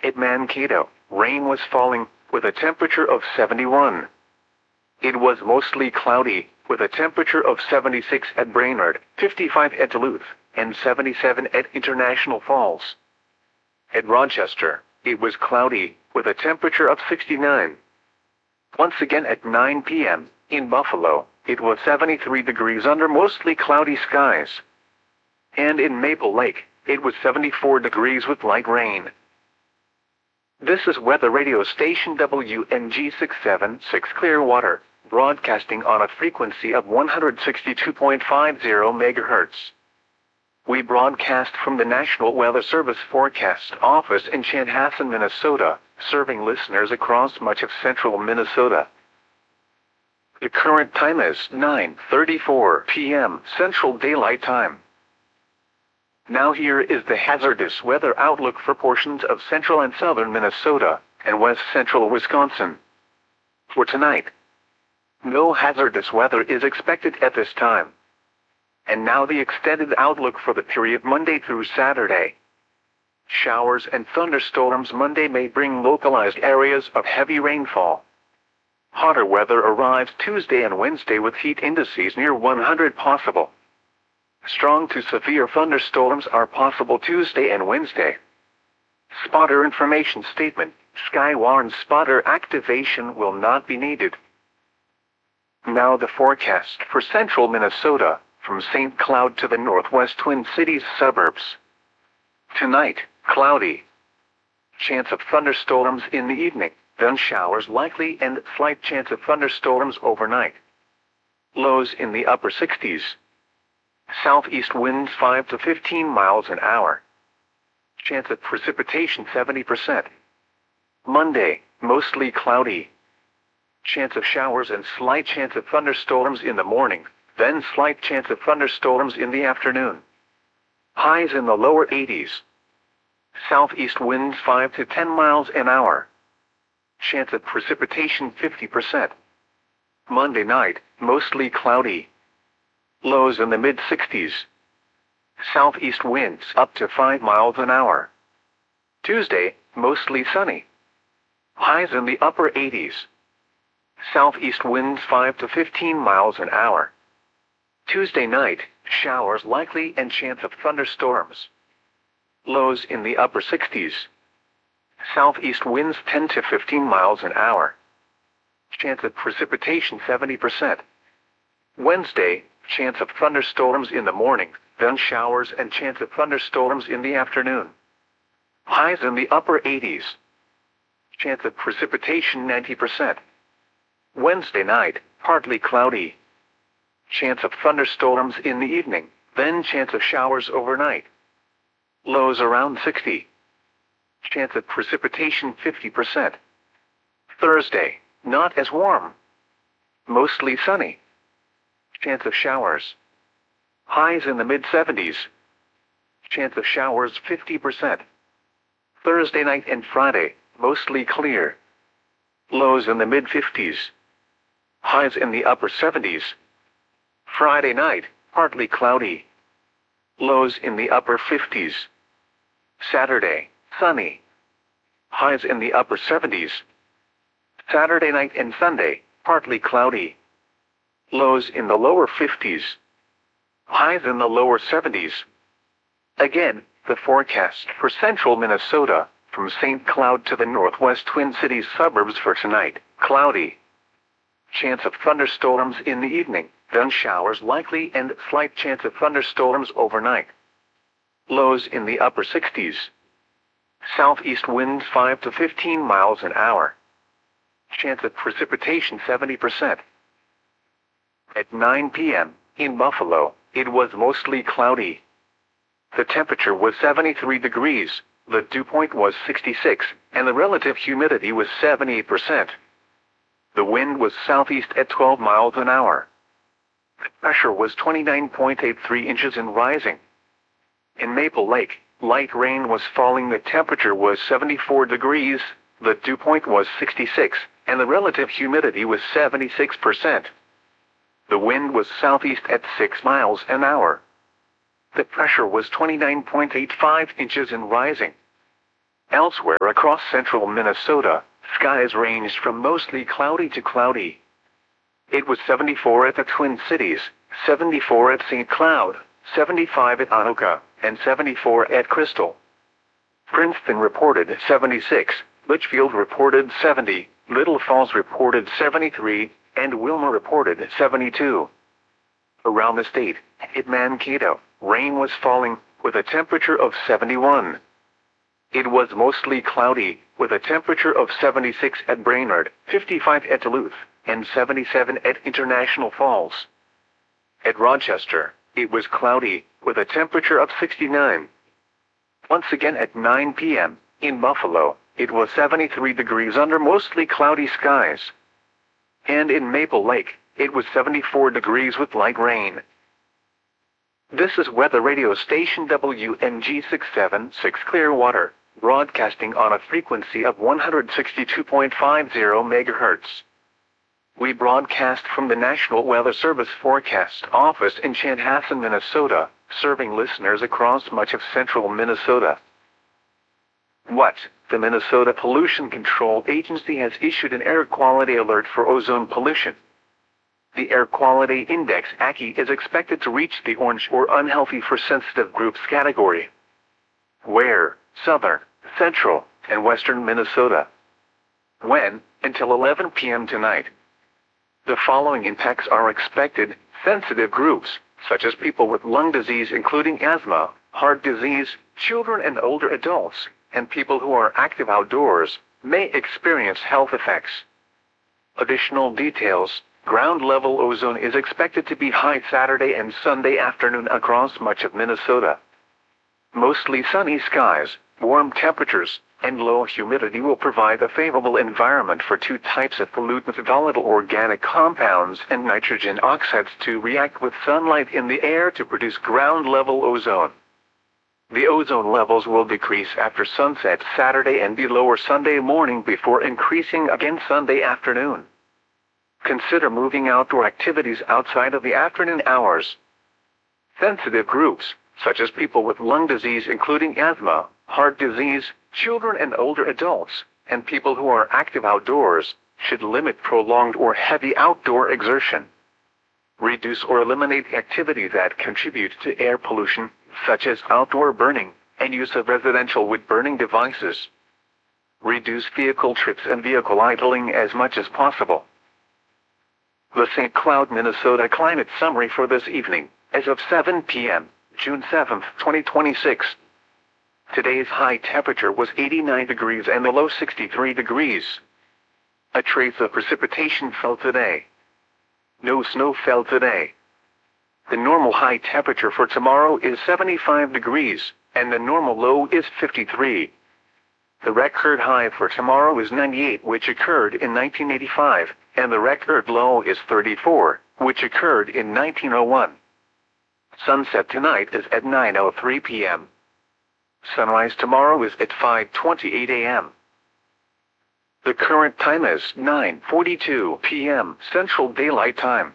At Mankato, rain was falling, with a temperature of 71. It was mostly cloudy, with a temperature of 76 at Brainerd, 55 at Duluth, and 77 at International Falls. At Rochester, it was cloudy, with a temperature of 69. Once again at 9 p.m., in Buffalo, it was 73 degrees under mostly cloudy skies. And in Maple Lake, it was 74 degrees with light rain. This is weather radio station WNG 676 Clearwater, broadcasting on a frequency of 162.50 MHz. We broadcast from the National Weather Service Forecast Office in Chanhassen, Minnesota, serving listeners across much of central Minnesota. The current time is 9:34 p.m. Central Daylight Time. Now here is the hazardous weather outlook for portions of central and southern Minnesota and west central Wisconsin. For tonight, no hazardous weather is expected at this time. And now the extended outlook for the period Monday through Saturday. Showers and thunderstorms Monday may bring localized areas of heavy rainfall. Hotter weather arrives Tuesday and Wednesday with heat indices near 100 possible. Strong to severe thunderstorms are possible Tuesday and Wednesday. Spotter information statement: Skywarn spotter activation will not be needed. Now the forecast for central Minnesota, from St. Cloud to the northwest Twin Cities suburbs. Tonight, cloudy. Chance of thunderstorms in the evening, then showers likely and slight chance of thunderstorms overnight. Lows in the upper 60s. Southeast winds 5 to 15 miles an hour. Chance of precipitation 70%. Monday, mostly cloudy. Chance of showers and slight chance of thunderstorms in the morning, then slight chance of thunderstorms in the afternoon. Highs in the lower 80s. Southeast winds 5 to 10 miles an hour. Chance of precipitation 50%. Monday night, mostly cloudy. Lows in the mid-60s. Southeast winds up to 5 miles an hour. Tuesday, mostly sunny. Highs in the upper 80s. Southeast winds 5 to 15 miles an hour. Tuesday night, showers likely and chance of thunderstorms. Lows in the upper 60s. Southeast winds 10 to 15 miles an hour. Chance of precipitation 70%. Wednesday, chance of thunderstorms in the morning, then showers and chance of thunderstorms in the afternoon. Highs in the upper 80s. Chance of precipitation 90%. Wednesday night, partly cloudy. Chance of thunderstorms in the evening, then chance of showers overnight. Lows around 60. Chance of precipitation 50%. Thursday, not as warm. Mostly sunny. Chance of showers. Highs in the mid-70s. Chance of showers 50%. Thursday night and Friday, mostly clear. Lows in the mid-50s. Highs in the upper 70s. Friday night, partly cloudy. Lows in the upper 50s. Saturday, sunny. Highs in the upper 70s. Saturday night and Sunday, partly cloudy. Lows in the lower 50s. Highs in the lower 70s. Again, the forecast for central Minnesota, from St. Cloud to the northwest Twin Cities suburbs for tonight: cloudy. Chance of thunderstorms in the evening, then showers likely and slight chance of thunderstorms overnight. Lows in the upper 60s. Southeast winds 5 to 15 miles an hour. Chance of precipitation 70%. At 9 p.m., in Buffalo, it was mostly cloudy. The temperature was 73 degrees, the dew point was 66, and the relative humidity was 78%. The wind was southeast at 12 miles an hour. The pressure was 29.83 inches and rising. In Maple Lake, light rain was falling. The temperature was 74 degrees, the dew point was 66, and the relative humidity was 76%. The wind was southeast at 6 miles an hour. The pressure was 29.85 inches and rising. Elsewhere across central Minnesota, skies ranged from mostly cloudy to cloudy. It was 74 at the Twin Cities, 74 at St. Cloud, 75 at Anoka, and 74 at Crystal. Princeton reported 76, Litchfield reported 70, Little Falls reported 73, and Wilmer reported 72. Around the state, at Mankato, rain was falling, with a temperature of 71. It was mostly cloudy, with a temperature of 76 at Brainerd, 55 at Duluth, and 77 at International Falls. At Rochester, it was cloudy, with a temperature of 69. Once again at 9 p.m., in Buffalo, it was 73 degrees under mostly cloudy skies. And in Maple Lake, it was 74 degrees with light rain. This is weather radio station WNG 676 Clearwater, broadcasting on a frequency of 162.50 MHz. We broadcast from the National Weather Service Forecast Office in Chanhassen, Minnesota, serving listeners across much of central Minnesota. What? The Minnesota Pollution Control Agency has issued an air quality alert for ozone pollution. The Air Quality Index AQI is expected to reach the orange or unhealthy for sensitive groups category. Where? Southern, central, and western Minnesota. When? Until 11 p.m. tonight. The following impacts are expected: sensitive groups, such as people with lung disease including asthma, heart disease, children and older adults, and people who are active outdoors, may experience health effects. Additional details: ground level ozone is expected to be high Saturday and Sunday afternoon across much of Minnesota. Mostly sunny skies, warm temperatures, and low humidity will provide a favorable environment for two types of pollutants, volatile organic compounds and nitrogen oxides, to react with sunlight in the air to produce ground-level ozone. The ozone levels will decrease after sunset Saturday and be lower Sunday morning before increasing again Sunday afternoon. Consider moving outdoor activities outside of the afternoon hours. Sensitive groups, such as people with lung disease including asthma, heart disease, children and older adults, and people who are active outdoors, should limit prolonged or heavy outdoor exertion. Reduce or eliminate activities that contribute to air pollution, such as outdoor burning, and use of residential wood-burning devices. Reduce vehicle trips and vehicle idling as much as possible. The St. Cloud, Minnesota climate summary for this evening, as of 7 p.m., June 7, 2026. Today's high temperature was 89 degrees and the low 63 degrees. A trace of precipitation fell today. No snow fell today. The normal high temperature for tomorrow is 75 degrees, and the normal low is 53. The record high for tomorrow is 98, which occurred in 1985, and the record low is 34, which occurred in 1901. Sunset tonight is at 9:03 p.m. Sunrise tomorrow is at 5:28 a.m. The current time is 9:42 p.m. Central Daylight Time.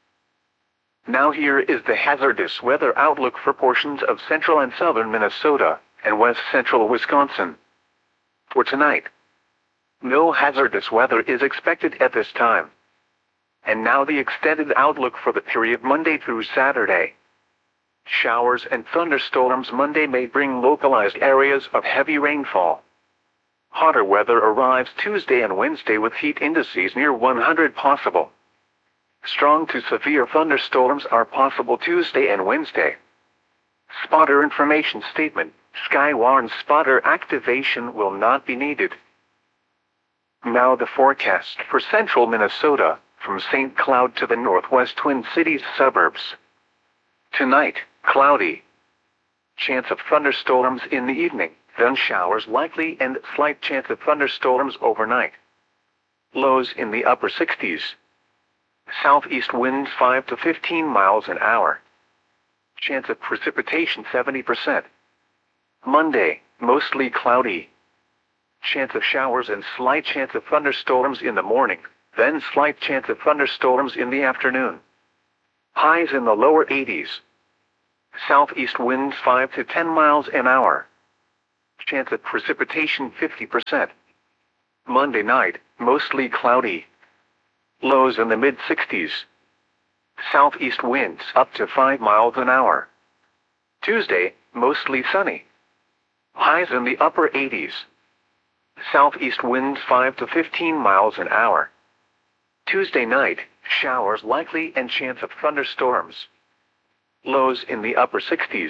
Now here is the hazardous weather outlook for portions of central and southern Minnesota and west central Wisconsin. For tonight, no hazardous weather is expected at this time. And now the extended outlook for the period Monday through Saturday. Showers and thunderstorms Monday may bring localized areas of heavy rainfall. Hotter weather arrives Tuesday and Wednesday with heat indices near 100 possible. Strong to severe thunderstorms are possible Tuesday and Wednesday. Spotter information statement: Sky warns spotter activation will not be needed. Now the forecast for central Minnesota, from St. Cloud to the northwest Twin Cities suburbs. Tonight, cloudy. Chance of thunderstorms in the evening, then showers likely and slight chance of thunderstorms overnight. Lows in the upper 60s. Southeast winds 5 to 15 miles an hour. Chance of precipitation 70%. Monday, mostly cloudy. Chance of showers and slight chance of thunderstorms in the morning, then slight chance of thunderstorms in the afternoon. Highs in the lower 80s. Southeast winds 5 to 10 miles an hour. Chance of precipitation 50%. Monday night, mostly cloudy. Lows in the mid-60s. Southeast winds up to 5 miles an hour. Tuesday, mostly sunny. Highs in the upper 80s. Southeast winds 5 to 15 miles an hour. Tuesday night, showers likely and chance of thunderstorms. Lows in the upper 60s.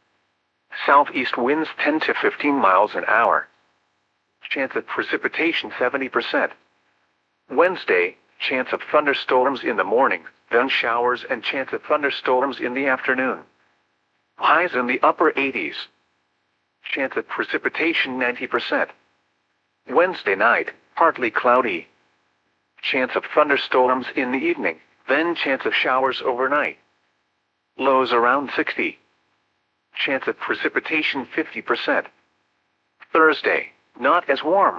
Southeast winds 10 to 15 miles an hour. Chance of precipitation 70%. Wednesday, chance of thunderstorms in the morning, then showers and chance of thunderstorms in the afternoon. Highs in the upper 80s. Chance of precipitation 90%. Wednesday night, partly cloudy. Chance of thunderstorms in the evening, then chance of showers overnight. Lows around 60. Chance of precipitation 50%. Thursday, not as warm.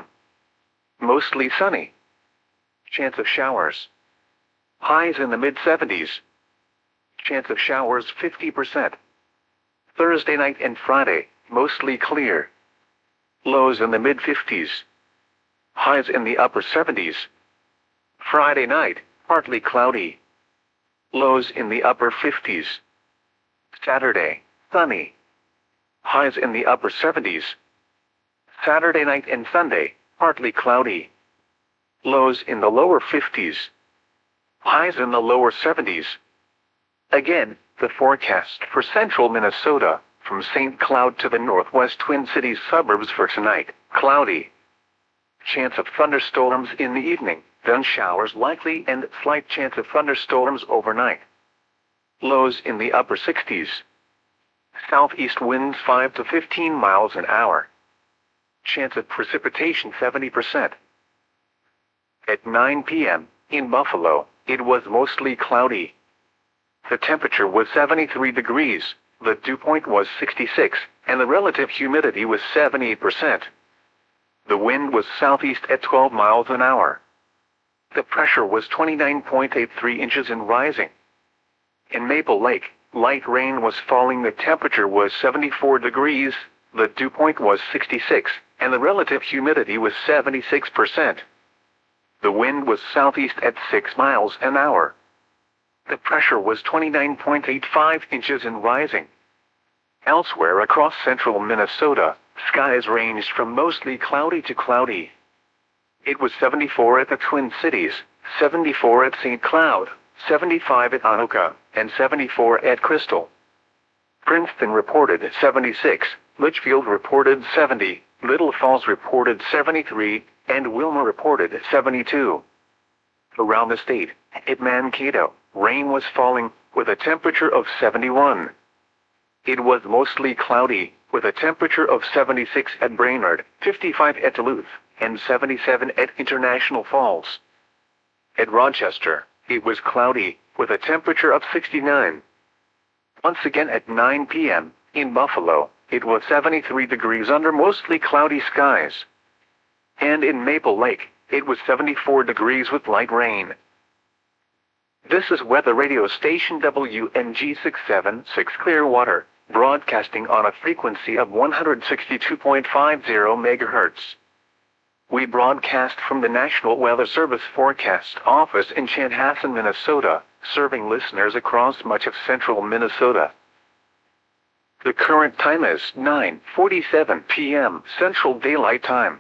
Mostly sunny. Chance of showers. Highs in the mid-70s. Chance of showers 50%. Thursday night and Friday, mostly clear. Lows in the mid-50s. Highs in the upper 70s. Friday night, partly cloudy. Lows in the upper 50s. Saturday, sunny. Highs in the upper 70s. Saturday night and Sunday, partly cloudy. Lows in the lower 50s. Highs in the lower 70s. Again, the forecast for central Minnesota, from St. Cloud to the northwest Twin Cities suburbs for tonight, cloudy. Chance of thunderstorms in the evening, then showers likely and slight chance of thunderstorms overnight. Lows in the upper 60s. Southeast winds 5 to 15 miles an hour. Chance of precipitation 70%. At 9 p.m., in Buffalo, it was mostly cloudy. The temperature was 73 degrees, the dew point was 66, and the relative humidity was 78%. The wind was southeast at 12 miles an hour. The pressure was 29.83 inches and rising. In Maple Lake, light rain was falling. The temperature was 74 degrees, the dew point was 66, and the relative humidity was 76%. The wind was southeast at 6 miles an hour. The pressure was 29.85 inches and rising. Elsewhere across central Minnesota, skies ranged from mostly cloudy to cloudy. It was 74 at the Twin Cities, 74 at St. Cloud, 75 at Anoka, and 74 at Crystal. Princeton reported 76, Litchfield reported 70, Little Falls reported 73, and Wilma reported 72. Around the state, at Mankato, rain was falling, with a temperature of 71. It was mostly cloudy, with a temperature of 76 at Brainerd, 55 at Duluth, and 77 at International Falls. At Rochester, it was cloudy, with a temperature of 69. Once again at 9 p.m., in Buffalo, it was 73 degrees under mostly cloudy skies. And in Maple Lake, it was 74 degrees with light rain. This is weather radio station WNG 676 Clearwater, broadcasting on a frequency of 162.50 MHz. We broadcast from the National Weather Service Forecast Office in Chanhassen, Minnesota, serving listeners across much of central Minnesota. The current time is 9:47 p.m. Central Daylight Time.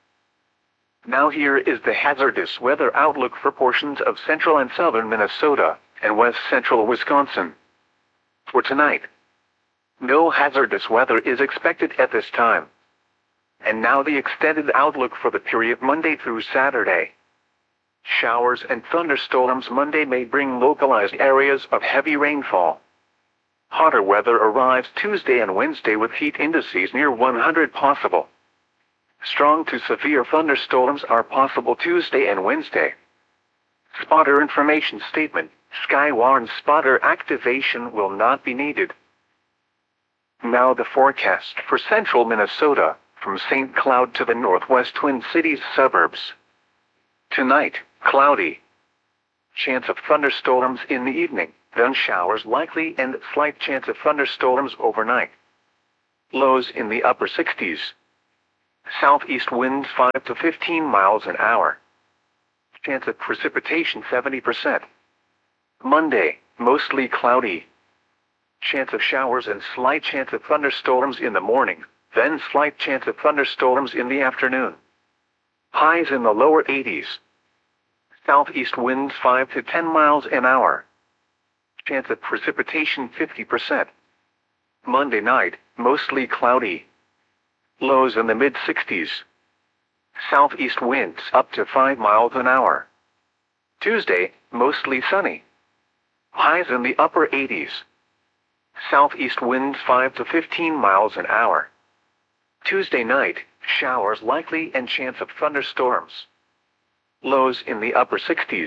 Now here is the hazardous weather outlook for portions of central and southern Minnesota and west central Wisconsin. For tonight, no hazardous weather is expected at this time. And now the extended outlook for the period Monday through Saturday. Showers and thunderstorms Monday may bring localized areas of heavy rainfall. Hotter weather arrives Tuesday and Wednesday with heat indices near 100 possible. Strong to severe thunderstorms are possible Tuesday and Wednesday. Spotter information statement: Skywarn spotter activation will not be needed. Now the forecast for central Minnesota, from St. Cloud to the northwest Twin Cities suburbs. Tonight, cloudy. Chance of thunderstorms in the evening, then showers likely and slight chance of thunderstorms overnight. Lows in the upper 60s. Southeast winds 5 to 15 miles an hour. Chance of precipitation 70%. Monday, mostly cloudy. Chance of showers and slight chance of thunderstorms in the morning, then slight chance of thunderstorms in the afternoon. Highs in the lower 80s. Southeast winds 5 to 10 miles an hour. Chance of precipitation 50%. Monday night, mostly cloudy. Lows in the mid-60s. Southeast winds up to 5 miles an hour. Tuesday, mostly sunny. Highs in the upper 80s. Southeast winds 5 to 15 miles an hour. Tuesday night, showers likely and chance of thunderstorms. Lows in the upper 60s.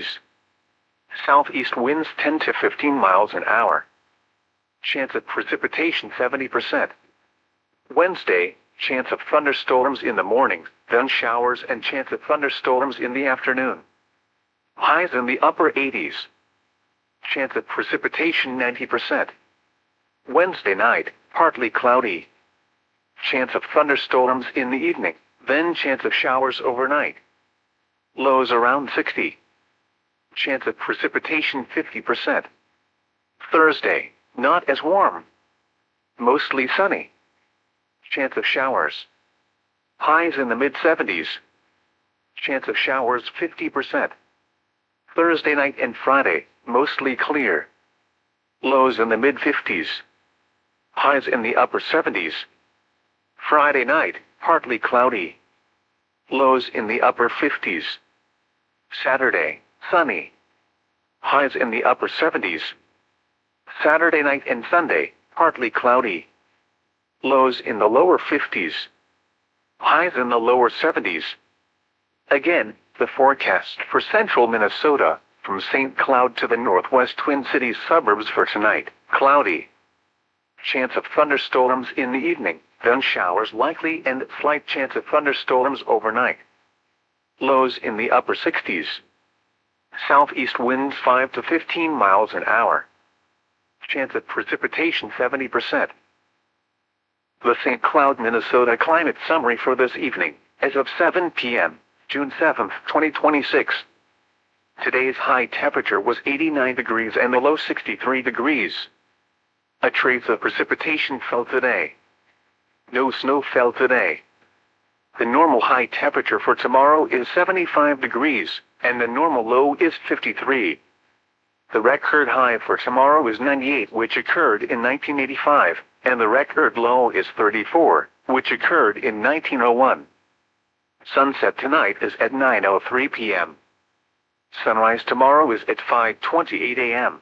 Southeast winds 10 to 15 miles an hour. Chance of precipitation 70%. Wednesday, chance of thunderstorms in the morning, then showers and chance of thunderstorms in the afternoon. Highs in the upper 80s. Chance of precipitation 90%. Wednesday night, partly cloudy. Chance of thunderstorms in the evening, then chance of showers overnight. Lows around 60. Chance of precipitation 50%. Thursday, not as warm. Mostly sunny. Chance of showers. Highs in the mid-70s. Chance of showers 50%. Thursday night and Friday, mostly clear. Lows in the mid-50s. Highs in the upper 70s. Friday night, partly cloudy. Lows in the upper 50s. Saturday, sunny. Highs in the upper 70s. Saturday night and Sunday, partly cloudy. Lows in the lower 50s. Highs in the lower 70s. Again, the forecast for central Minnesota, from St. Cloud to the northwest Twin Cities suburbs for tonight, cloudy. Chance of thunderstorms in the evening, then showers likely and slight chance of thunderstorms overnight. Lows in the upper 60s. Southeast winds 5 to 15 miles an hour. Chance of precipitation 70%. The St. Cloud, Minnesota climate summary for this evening, as of 7 p.m., June 7, 2026. Today's high temperature was 89 degrees and the low 63 degrees. A trace of precipitation fell today. No snow fell today. The normal high temperature for tomorrow is 75 degrees, and the normal low is 53. The record high for tomorrow is 98, which occurred in 1985, and the record low is 34, which occurred in 1901. Sunset tonight is at 9:03 p.m. Sunrise tomorrow is at 5:28 a.m.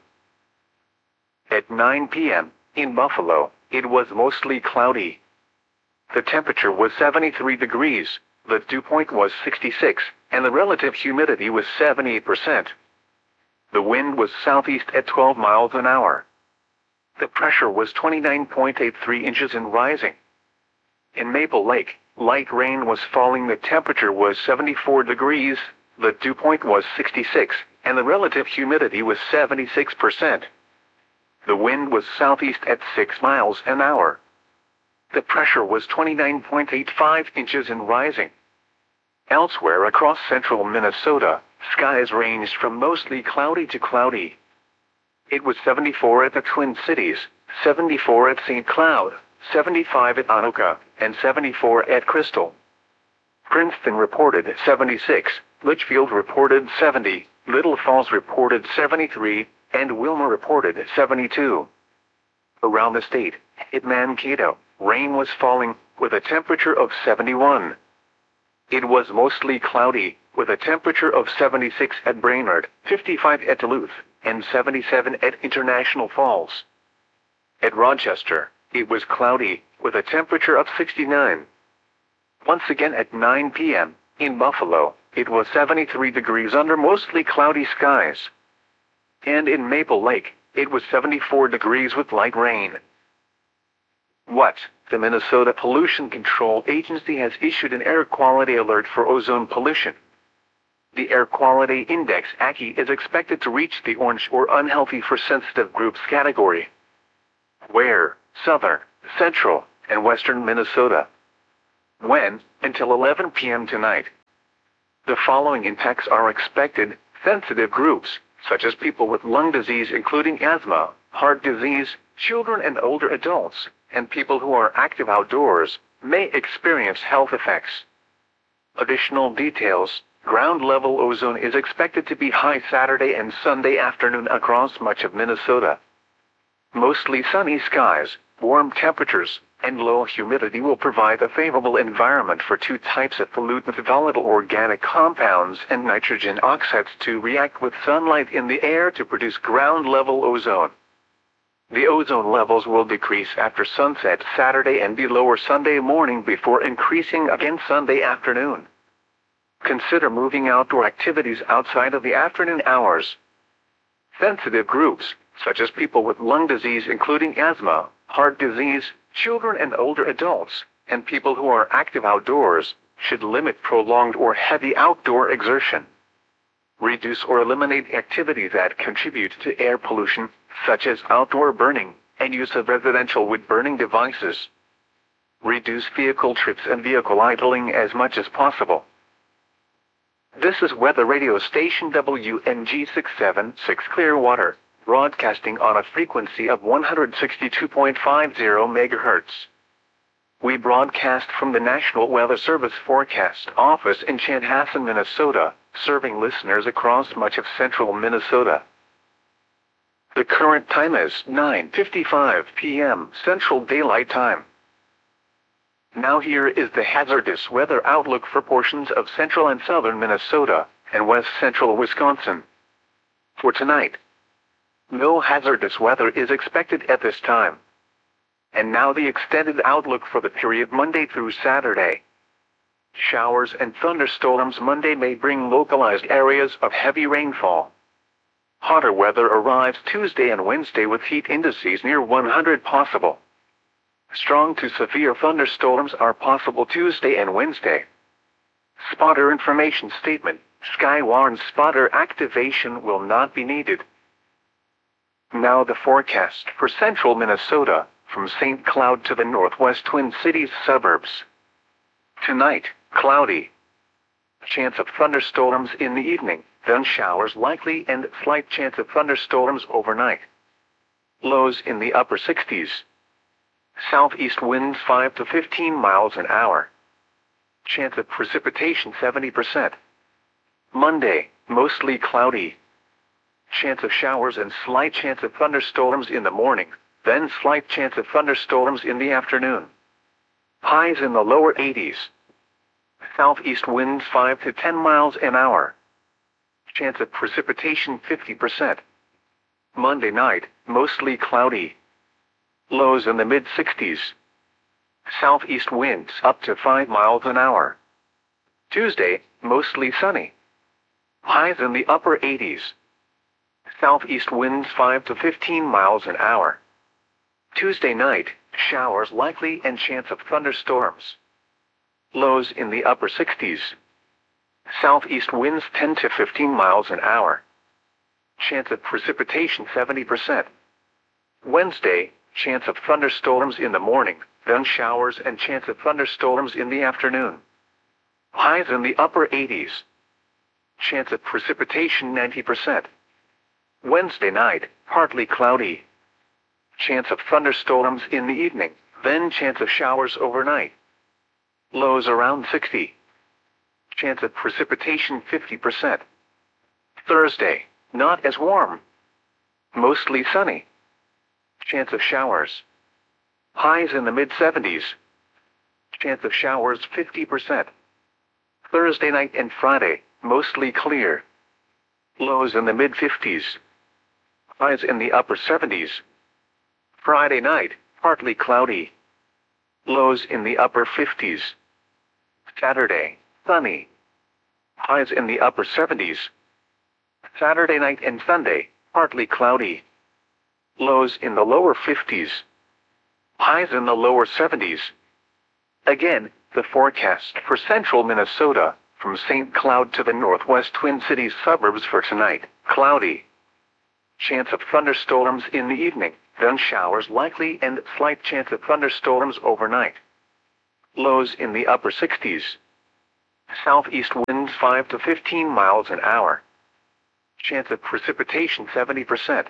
At 9 p.m., in Buffalo, it was mostly cloudy. The temperature was 73 degrees, the dew point was 66, and the relative humidity was 78%. The wind was southeast at 12 miles an hour. The pressure was 29.83 inches and rising. In Maple Lake, light rain was falling. The temperature was 74 degrees, the dew point was 66, and the relative humidity was 76%. The wind was southeast at 6 miles an hour. The pressure was 29.85 inches and rising. Elsewhere across central Minnesota, skies ranged from mostly cloudy to cloudy. It was 74 at the Twin Cities, 74 at St. Cloud, 75 at Anoka, and 74 at Crystal. Princeton reported 76, Litchfield reported 70, Little Falls reported 73, and Wilmer reported 72. Around the state, at Mankato, rain was falling, with a temperature of 71. It was mostly cloudy, with a temperature of 76 at Brainerd, 55 at Duluth, and 77 at International Falls. At Rochester, it was cloudy, with a temperature of 69. Once again at 9 p.m., in Buffalo, it was 73 degrees under mostly cloudy skies. And in Maple Lake, it was 74 degrees with light rain. What? The Minnesota Pollution Control Agency has issued an air quality alert for ozone pollution. The Air Quality Index AQI is expected to reach the orange or unhealthy for sensitive groups category. Where? Southern, central, and western Minnesota. When, until 11 p.m. tonight. The following impacts are expected: sensitive groups, such as people with lung disease including asthma, heart disease, children and older adults, and people who are active outdoors, may experience health effects. Additional details: ground level ozone is expected to be high Saturday and Sunday afternoon across much of Minnesota. Mostly sunny skies, warm temperatures, and low humidity will provide a favorable environment for two types of pollutant volatile organic compounds and nitrogen oxides to react with sunlight in the air to produce ground level ozone. The ozone levels will decrease after sunset Saturday and be lower Sunday morning before increasing again Sunday afternoon. Consider moving outdoor activities outside of the afternoon hours. Sensitive groups, such as people with lung disease including asthma, heart disease, children and older adults, and people who are active outdoors, should limit prolonged or heavy outdoor exertion. Reduce or eliminate activities that contribute to air pollution, such as outdoor burning, and use of residential wood-burning devices. Reduce vehicle trips and vehicle idling as much as possible. This is weather radio station WNG 676 Clearwater, broadcasting on a frequency of 162.50 MHz. We broadcast from the National Weather Service Forecast Office in Chanhassen, Minnesota, serving listeners across much of central Minnesota. The current time is 9:55 p.m. Central Daylight Time. Now here is the hazardous weather outlook for portions of central and southern Minnesota and west central Wisconsin. For tonight, no hazardous weather is expected at this time. And now the extended outlook for the period Monday through Saturday. Showers and thunderstorms Monday may bring localized areas of heavy rainfall. Hotter weather arrives Tuesday and Wednesday with heat indices near 100 possible. Strong to severe thunderstorms are possible Tuesday and Wednesday. Spotter information statement: Skywarn spotter activation will not be needed. Now the forecast for central Minnesota, from St. Cloud to the northwest Twin Cities suburbs. Tonight, cloudy. Chance of thunderstorms in the evening, then showers likely and slight chance of thunderstorms overnight. Lows in the upper 60s. Southeast winds 5 to 15 miles an hour. Chance of precipitation 70%. Monday, mostly cloudy. Chance of showers and slight chance of thunderstorms in the morning, then slight chance of thunderstorms in the afternoon. Highs in the lower 80s. Southeast winds 5 to 10 miles an hour. Chance of precipitation 50%. Monday night, mostly cloudy. Lows in the mid-60s. Southeast winds up to 5 miles an hour. Tuesday, mostly sunny. Highs in the upper 80s. Southeast winds 5 to 15 miles an hour. Tuesday night, showers likely and chance of thunderstorms. Lows in the upper 60s. Southeast winds 10 to 15 miles an hour. Chance of precipitation 70%. Wednesday, chance of thunderstorms in the morning, then showers and chance of thunderstorms in the afternoon. Highs in the upper 80s. Chance of precipitation 90%. Wednesday night, partly cloudy. Chance of thunderstorms in the evening, then chance of showers overnight. Lows around 60. Chance of precipitation 50%. Thursday, not as warm. Mostly sunny. Chance of showers. Highs in the mid-70s. Chance of showers 50%. Thursday night and Friday, mostly clear. Lows in the mid-50s. Highs in the upper 70s. Friday night, partly cloudy. Lows in the upper 50s. Saturday, sunny. Highs in the upper 70s. Saturday night and Sunday, partly cloudy. Lows in the lower 50s. Highs in the lower 70s. Again, the forecast for central Minnesota, from St. Cloud to the northwest Twin Cities suburbs for tonight: cloudy. Chance of thunderstorms in the evening, then showers likely and slight chance of thunderstorms overnight. Lows in the upper 60s. Southeast winds 5 to 15 miles an hour. Chance of precipitation 70%.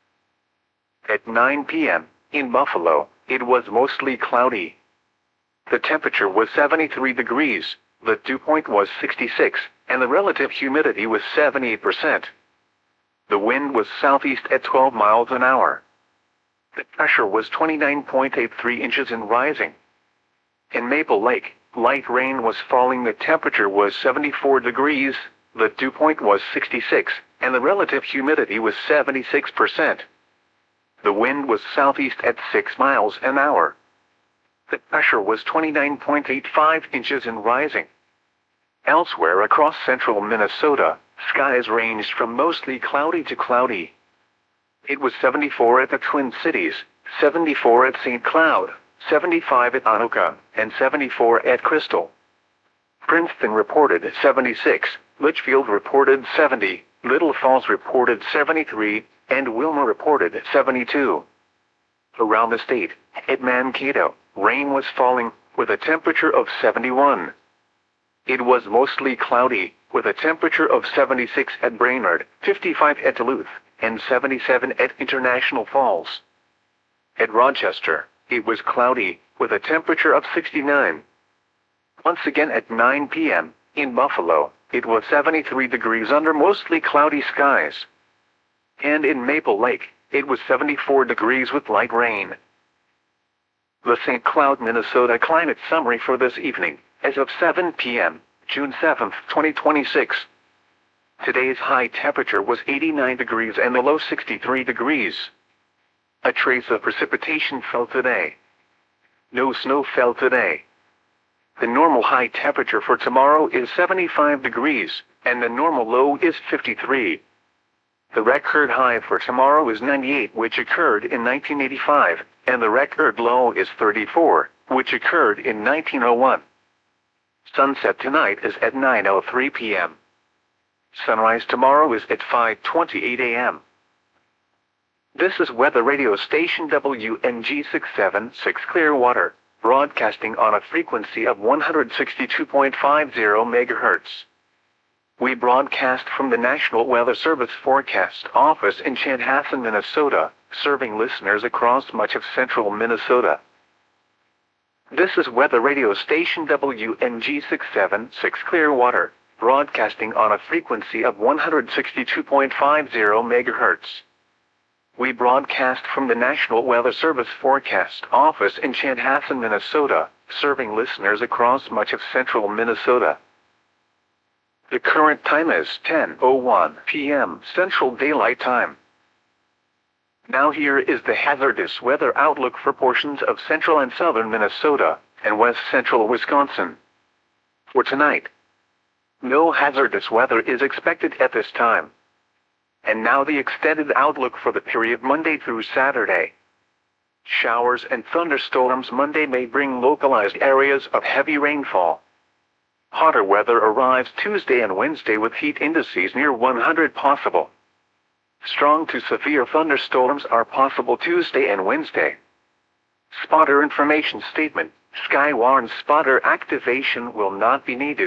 At 9 p.m., in Buffalo, it was mostly cloudy. The temperature was 73 degrees, the dew point was 66, and the relative humidity was 78%. The wind was southeast at 12 miles an hour. The pressure was 29.83 inches and rising. In Maple Lake, light rain was falling. The temperature was 74 degrees, the dew point was 66, and the relative humidity was 76%. The wind was southeast at 6 miles an hour. The pressure was 29.85 inches and rising. Elsewhere across central Minnesota, skies ranged from mostly cloudy to cloudy. It was 74 at the Twin Cities, 74 at St. Cloud, 75 at Anoka, and 74 at Crystal. Princeton reported 76, Litchfield reported 70, Little Falls reported 73, and Wilmer reported 72. Around the state, at Mankato, rain was falling, with a temperature of 71. It was mostly cloudy, with a temperature of 76 at Brainerd, 55 at Duluth, and 77 at International Falls. At Rochester, it was cloudy, with a temperature of 69. Once again at 9 p.m., in Buffalo, it was 73 degrees under mostly cloudy skies. And in Maple Lake, it was 74 degrees with light rain. The St. Cloud, Minnesota climate summary for this evening, as of 7 p.m., June 7, 2026. Today's high temperature was 89 degrees and the low 63 degrees. A trace of precipitation fell today. No snow fell today. The normal high temperature for tomorrow is 75 degrees, and the normal low is 53. The record high for tomorrow is 98, which occurred in 1985, and the record low is 34, which occurred in 1901. Sunset tonight is at 9:03 p.m. Sunrise tomorrow is at 5:28 a.m. This is weather radio station WNG 676 Clearwater, broadcasting on a frequency of 162.50 MHz. We broadcast from the National Weather Service Forecast Office in Chanhassen, Minnesota, serving listeners across much of central Minnesota. This is weather radio station WNG 676 Clearwater, broadcasting on a frequency of 162.50 MHz. We broadcast from the National Weather Service Forecast Office in Chanhassen, Minnesota, serving listeners across much of central Minnesota. The current time is 10:01 p.m. Central Daylight Time. Now here is the hazardous weather outlook for portions of central and southern Minnesota and west central Wisconsin. For tonight, no hazardous weather is expected at this time. And now the extended outlook for the period Monday through Saturday. Showers and thunderstorms Monday may bring localized areas of heavy rainfall. Hotter weather arrives Tuesday and Wednesday with heat indices near 100 possible. Strong to severe thunderstorms are possible Tuesday and Wednesday. Spotter information statement: Sky warns spotter activation will not be needed.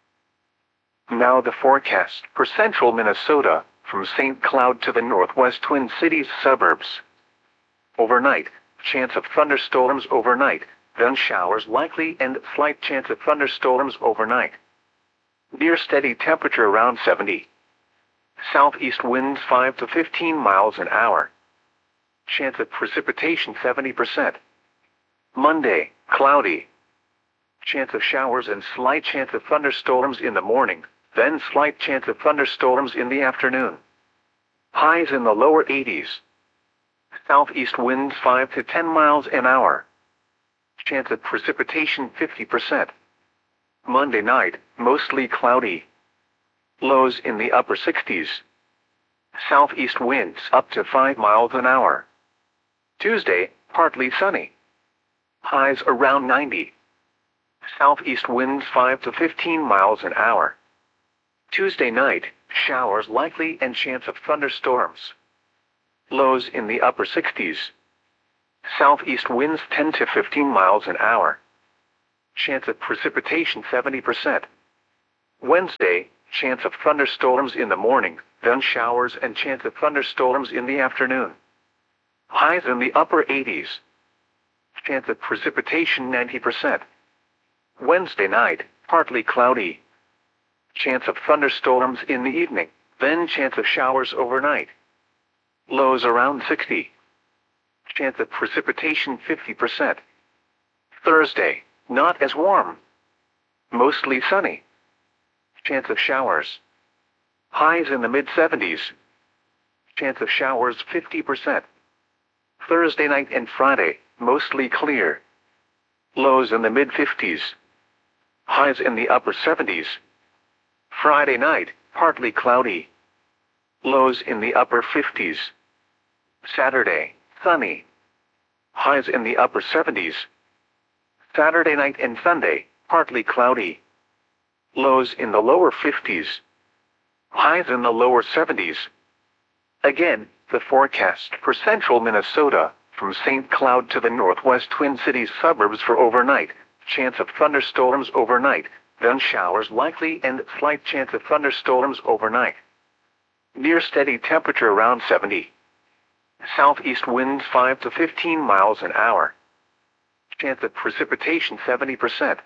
Now the forecast for central Minnesota, from St. Cloud to the northwest Twin Cities suburbs. Overnight, chance of thunderstorms overnight, then showers likely and slight chance of thunderstorms overnight. Near steady temperature around 70. Southeast winds 5 to 15 miles an hour. Chance of precipitation 70%. Monday, cloudy. Chance of showers and slight chance of thunderstorms in the morning, then slight chance of thunderstorms in the afternoon. Highs in the lower 80s. Southeast winds 5 to 10 miles an hour. Chance of precipitation 50%. Monday night, mostly cloudy. Lows in the upper 60s. Southeast winds up to 5 miles an hour. Tuesday, partly sunny. Highs around 90. Southeast winds 5 to 15 miles an hour. Tuesday night, showers likely and chance of thunderstorms. Lows in the upper 60s. Southeast winds 10 to 15 miles an hour. Chance of precipitation 70%. Wednesday, chance of thunderstorms in the morning, then showers and chance of thunderstorms in the afternoon. Highs in the upper 80s. Chance of precipitation 90%. Wednesday night, partly cloudy. Chance of thunderstorms in the evening, then chance of showers overnight. Lows around 60. Chance of precipitation 50%. Thursday, not as warm. Mostly sunny. Chance of showers. Highs in the mid-70s. Chance of showers 50%. Thursday night and Friday, mostly clear. Lows in the mid-50s. Highs in the upper 70s. Friday night, partly cloudy. Lows in the upper 50s. Saturday, sunny. Highs in the upper 70s. Saturday night and Sunday, partly cloudy. Lows in the lower 50s. Highs in the lower 70s. Again, the forecast for central Minnesota, from St. Cloud to the northwest Twin Cities suburbs for overnight. Chance of thunderstorms overnight, then showers likely and slight chance of thunderstorms overnight. Near steady temperature around 70. Southeast winds 5 to 15 miles an hour. Chance of precipitation 70%.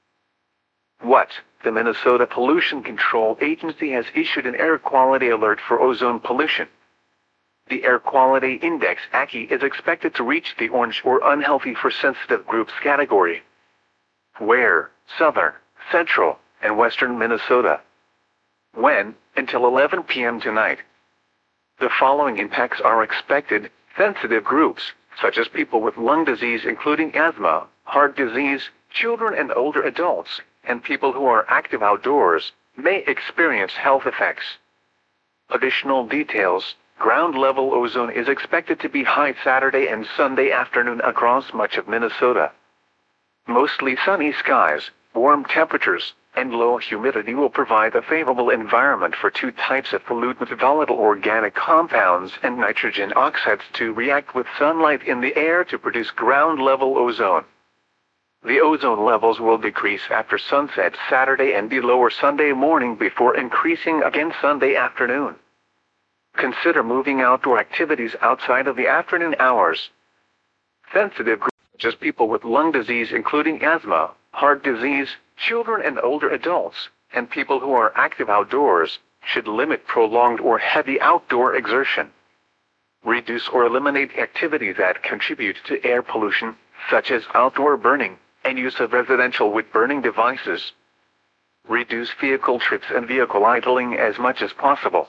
What? The Minnesota Pollution Control Agency has issued an air quality alert for ozone pollution. The Air Quality Index AQI is expected to reach the orange or unhealthy for sensitive groups category. Where? Southern, central, and western Minnesota. When? Until 11 p.m. tonight. The following impacts are expected: sensitive groups, such as people with lung disease including asthma, heart disease, children and older adults, and people who are active outdoors, may experience health effects. Additional details: ground level ozone is expected to be high Saturday and Sunday afternoon across much of Minnesota. Mostly sunny skies, warm temperatures, and low humidity will provide a favorable environment for two types of pollutants: volatile organic compounds and nitrogen oxides to react with sunlight in the air to produce ground-level ozone. The ozone levels will decrease after sunset Saturday and be lower Sunday morning before increasing again Sunday afternoon. Consider moving outdoor activities outside of the afternoon hours. Sensitive groups, such as people with lung disease including asthma, heart disease, children and older adults, and people who are active outdoors, should limit prolonged or heavy outdoor exertion. Reduce or eliminate activities that contribute to air pollution, such as outdoor burning, and use of residential wood-burning devices. Reduce vehicle trips and vehicle idling as much as possible.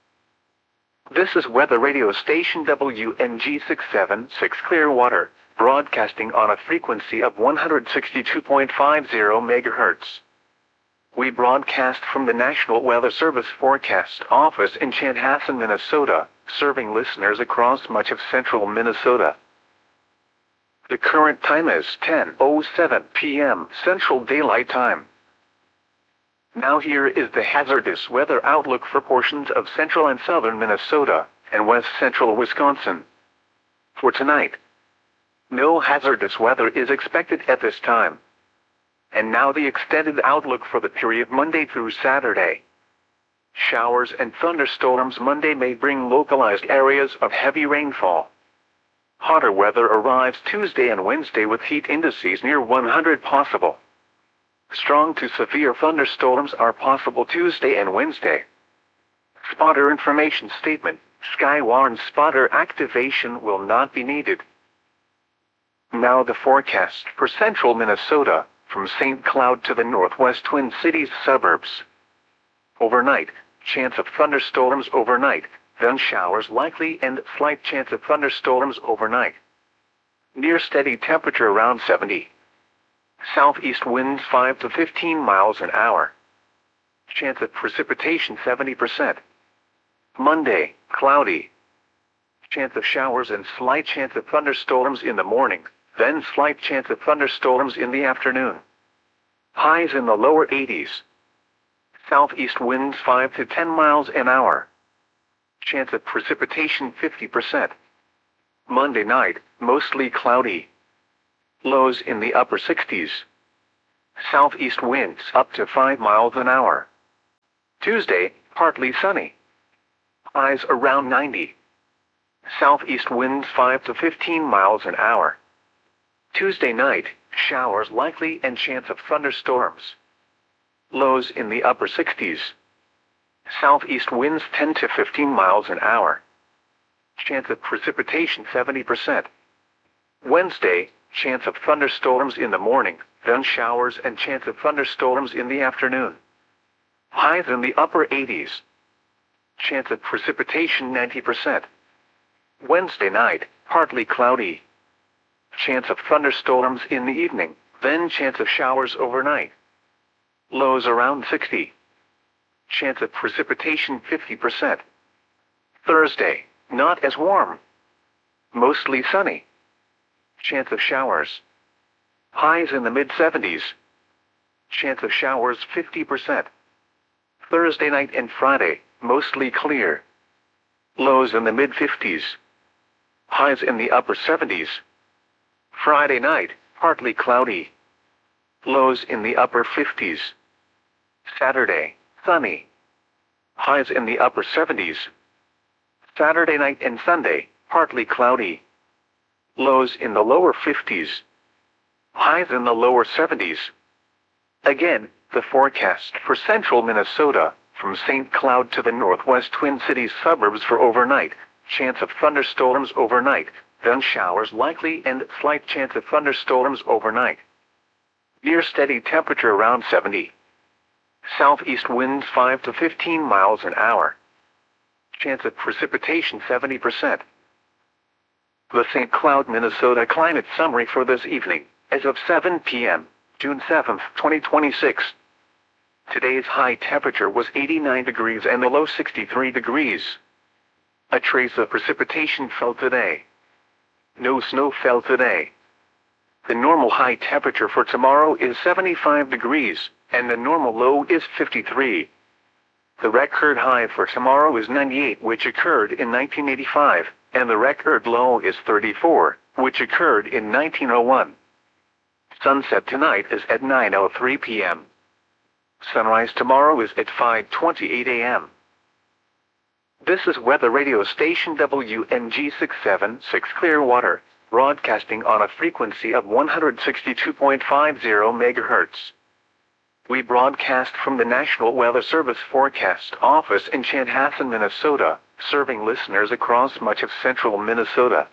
This is weather radio station WNG 676 Clearwater, broadcasting on a frequency of 162.50 MHz. We broadcast from the National Weather Service Forecast Office in Chanhassen, Minnesota, serving listeners across much of central Minnesota. The current time is 10:07 p.m. Central Daylight Time. Now here is the hazardous weather outlook for portions of central and southern Minnesota and west central Wisconsin. For tonight, no hazardous weather is expected at this time. And now the extended outlook for the period Monday through Saturday. Showers and thunderstorms Monday may bring localized areas of heavy rainfall. Hotter weather arrives Tuesday and Wednesday with heat indices near 100 possible. Strong to severe thunderstorms are possible Tuesday and Wednesday. Spotter information statement: Skywarn spotter activation will not be needed. Now the forecast for central Minnesota, from St. Cloud to the northwest Twin Cities suburbs. Overnight, chance of thunderstorms overnight, then showers likely and slight chance of thunderstorms overnight. Near steady temperature around 70. Southeast winds 5 to 15 miles an hour. Chance of precipitation 70%. Monday, cloudy. Chance of showers and slight chance of thunderstorms in the morning, then slight chance of thunderstorms in the afternoon. Highs in the lower 80s. Southeast winds 5 to 10 miles an hour. Chance of precipitation 50%. Monday night, mostly cloudy. Lows in the upper 60s. Southeast winds up to 5 miles an hour. Tuesday, partly sunny. Highs around 90. Southeast winds 5 to 15 miles an hour. Tuesday night, showers likely and chance of thunderstorms. Lows in the upper 60s. Southeast winds 10 to 15 miles an hour. Chance of precipitation 70%. Wednesday, chance of thunderstorms in the morning, then showers and chance of thunderstorms in the afternoon. Highs in the upper 80s. Chance of precipitation 90%. Wednesday night, partly cloudy. Chance of thunderstorms in the evening, then chance of showers overnight. Lows around 60. Chance of precipitation 50%. Thursday, not as warm. Mostly sunny. Chance of showers. Highs in the mid-70s. Chance of showers 50%. Thursday night and Friday, mostly clear. Lows in the mid-50s. Highs in the upper 70s. Friday night, partly cloudy. Lows in the upper 50s. Saturday, sunny. Highs in the upper 70s. Saturday night and Sunday, partly cloudy. Lows in the lower 50s. Highs in the lower 70s. Again, the forecast for central Minnesota, from St. Cloud to the northwest Twin Cities suburbs for overnight. Chance of thunderstorms overnight, then showers likely and slight chance of thunderstorms overnight. Near steady temperature around 70. Southeast winds 5 to 15 miles an hour. Chance of precipitation 70%. The St. Cloud, Minnesota climate summary for this evening, as of 7 p.m., June 7, 2026. Today's high temperature was 89 degrees and the low 63 degrees. A trace of precipitation fell today. No snow fell today. The normal high temperature for tomorrow is 75 degrees, and the normal low is 53. The record high for tomorrow is 98, which occurred in 1985, and the record low is 34, which occurred in 1901. Sunset tonight is at 9:03 p.m. Sunrise tomorrow is at 5:28 a.m. This is weather radio station WNG 676 Clearwater, broadcasting on a frequency of 162.50 MHz. We broadcast from the National Weather Service Forecast Office in Chanhassen, Minnesota, serving listeners across much of central Minnesota.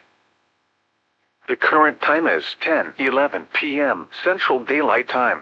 The current time is 10:11 p.m. Central Daylight Time.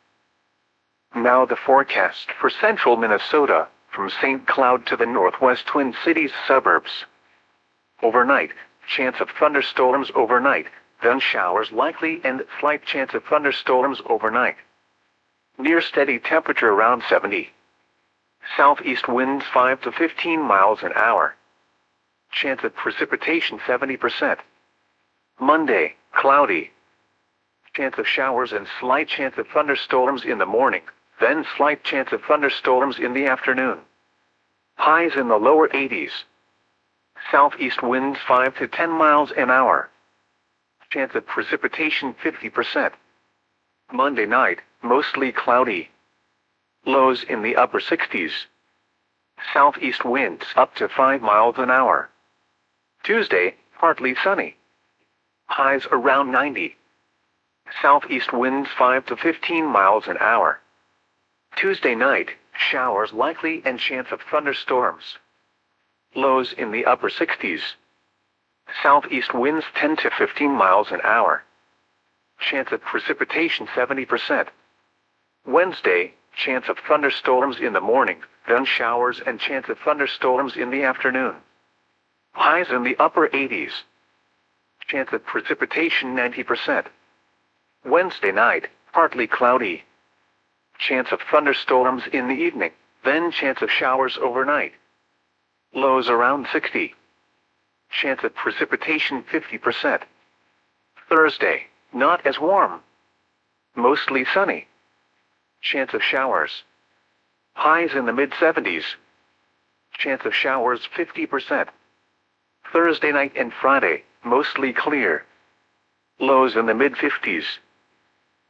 Now the forecast for central Minnesota, from St. Cloud to the northwest Twin Cities suburbs. Overnight, chance of thunderstorms overnight, then showers likely and slight chance of thunderstorms overnight. Near steady temperature around 70. Southeast winds 5 to 15 miles an hour. Chance of precipitation 70%. Monday, cloudy. Chance of showers and slight chance of thunderstorms in the morning, then slight chance of thunderstorms in the afternoon. Highs in the lower 80s. Southeast winds 5 to 10 miles an hour. Chance of precipitation 50%. Monday night, mostly cloudy. Lows in the upper 60s. Southeast winds up to 5 miles an hour. Tuesday, partly sunny. Highs around 90. Southeast winds 5 to 15 miles an hour. Tuesday night, showers likely and chance of thunderstorms. Lows in the upper 60s. Southeast winds 10 to 15 miles an hour. Chance of precipitation 70%. Wednesday, chance of thunderstorms in the morning, then showers and chance of thunderstorms in the afternoon. Highs in the upper 80s. Chance of precipitation 90%. Wednesday night, partly cloudy. Chance of thunderstorms in the evening, then chance of showers overnight. Lows around 60. Chance of precipitation 50%. Thursday, not as warm. Mostly sunny. Chance of showers. Highs in the mid-70s. Chance of showers 50%. Thursday night and Friday, mostly clear. Lows in the mid-50s.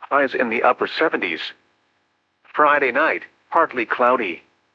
highs in the upper 70s. Friday night, partly cloudy,